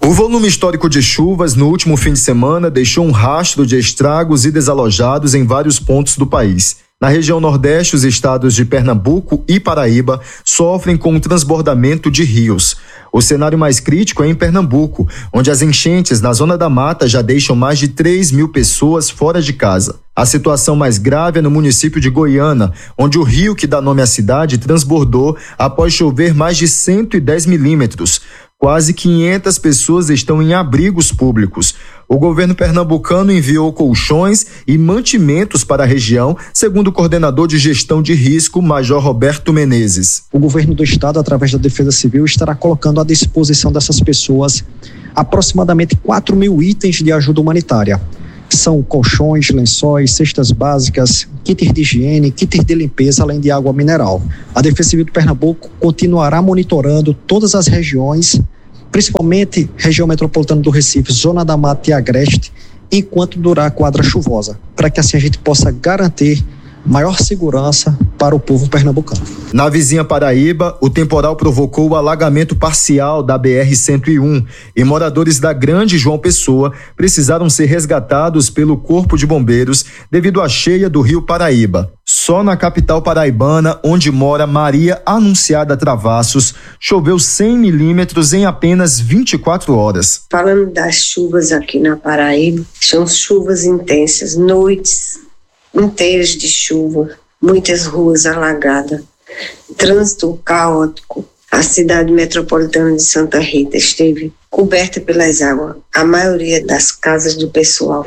O volume histórico de chuvas no último fim de semana deixou um rastro de estragos e desalojados em vários pontos do país. Na região Nordeste, os estados de Pernambuco e Paraíba sofrem com o transbordamento de rios. O cenário mais crítico é em Pernambuco, onde as enchentes na Zona da Mata já deixam mais de 3.000 pessoas fora de casa. A situação mais grave é no município de Goiânia, onde o rio que dá nome à cidade transbordou após chover mais de 110 milímetros. Quase 500 pessoas estão em abrigos públicos. O governo pernambucano enviou colchões e mantimentos para a região, segundo o coordenador de gestão de risco, Major Roberto Menezes. O governo do estado, através da Defesa Civil, estará colocando à disposição dessas pessoas aproximadamente 4.000 itens de ajuda humanitária. São colchões, lençóis, cestas básicas, kits de higiene, kits de limpeza, além de água mineral. A Defesa Civil de Pernambuco continuará monitorando todas as regiões, principalmente região metropolitana do Recife, Zona da Mata e Agreste, enquanto durar a quadra chuvosa, para que assim a gente possa garantir maior segurança para o povo pernambucano. Na vizinha Paraíba, o temporal provocou o alagamento parcial da BR-101 e moradores da Grande João Pessoa precisaram ser resgatados pelo Corpo de Bombeiros devido à cheia do rio Paraíba. Só na capital paraibana, onde mora Maria Anunciada Travassos, choveu 100 milímetros em apenas 24 horas. Falando das chuvas aqui na Paraíba, são chuvas intensas, noites inteiras de chuva, muitas ruas alagadas, trânsito caótico. A cidade metropolitana de Santa Rita esteve coberta pelas águas. A maioria das casas do pessoal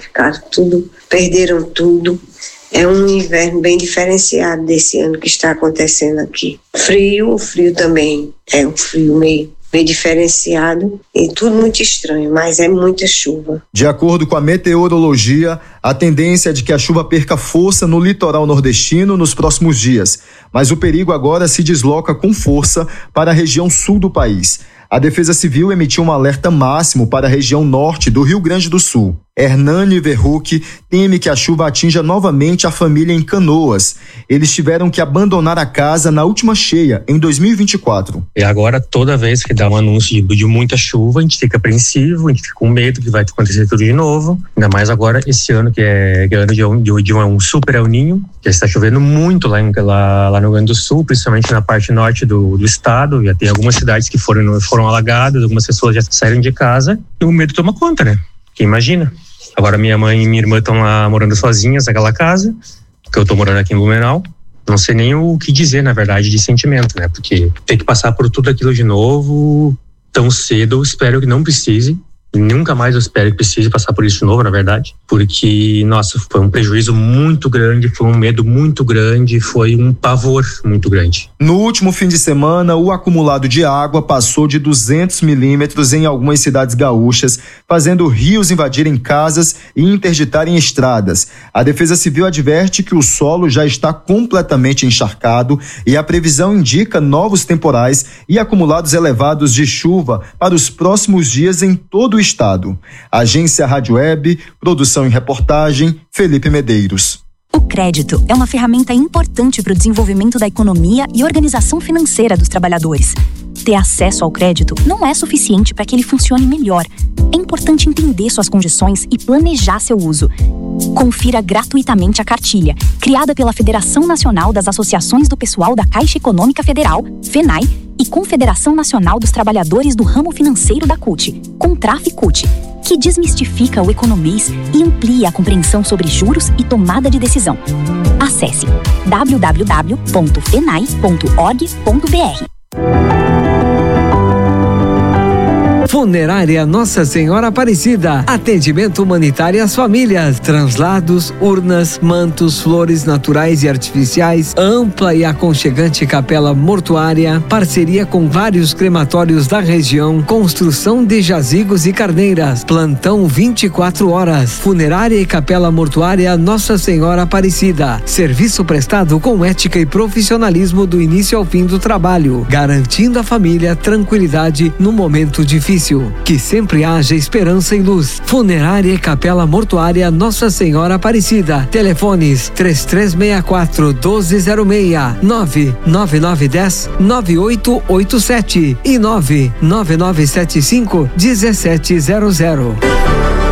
perderam tudo. É um inverno bem diferenciado desse ano que está acontecendo aqui. O frio também é um frio meio diferenciado e tudo muito estranho, mas é muita chuva. De acordo com a meteorologia, a tendência é de que a chuva perca força no litoral nordestino nos próximos dias, mas o perigo agora se desloca com força para a região sul do país. A Defesa Civil emitiu um alerta máximo para a região norte do Rio Grande do Sul. Hernani Verruc teme que a chuva atinja novamente a família em Canoas. Eles tiveram que abandonar a casa na última cheia, em 2024. E agora, toda vez que dá um anúncio de muita chuva, a gente fica apreensivo, a gente fica com medo que vai acontecer tudo de novo. Ainda mais agora, esse ano, que é ano de um super El Niño, que está chovendo muito lá no Rio Grande do Sul, principalmente na parte norte do estado. Já tem algumas cidades que foram alagadas, algumas pessoas já saíram de casa e o medo toma conta, né? Quem imagina? Agora minha mãe e minha irmã estão lá morando sozinhas naquela casa, que eu tô morando aqui em Blumenau. Não sei nem o que dizer, na verdade, de sentimento, né? Porque ter que passar por tudo aquilo de novo tão cedo, eu espero que não precise. E nunca mais eu espero que precise passar por isso de novo, na verdade. Porque, nossa, foi um prejuízo muito grande, foi um medo muito grande, foi um pavor muito grande. No último fim de semana, o acumulado de água passou de 200 milímetros em algumas cidades gaúchas, fazendo rios invadirem casas e interditarem estradas. A Defesa Civil adverte que o solo já está completamente encharcado e a previsão indica novos temporais e acumulados elevados de chuva para os próximos dias em todo o estado. Agência Rádio Web, produção e reportagem, Felipe Medeiros. O crédito é uma ferramenta importante para o desenvolvimento da economia e organização financeira dos trabalhadores. Ter acesso ao crédito não é suficiente para que ele funcione melhor. É importante entender suas condições e planejar seu uso. Confira gratuitamente a cartilha, criada pela Federação Nacional das Associações do Pessoal da Caixa Econômica Federal, FENAI, e Confederação Nacional dos Trabalhadores do Ramo Financeiro da CUT, Contraf-CUT, que desmistifica o economês e amplia a compreensão sobre juros e tomada de decisão. Acesse www.fenai.org.br. Funerária Nossa Senhora Aparecida. Atendimento humanitário às famílias. Translados, urnas, mantos, flores naturais e artificiais, ampla e aconchegante capela mortuária, parceria com vários crematórios da região, construção de jazigos e carneiras, plantão 24 horas. Funerária e capela mortuária Nossa Senhora Aparecida. Serviço prestado com ética e profissionalismo do início ao fim do trabalho, garantindo à família tranquilidade no momento difícil. difícil. Que sempre haja esperança e luz. Funerária e Capela Mortuária Nossa Senhora Aparecida. Telefones 3364-1206, 99910-9887 e 99975-1700.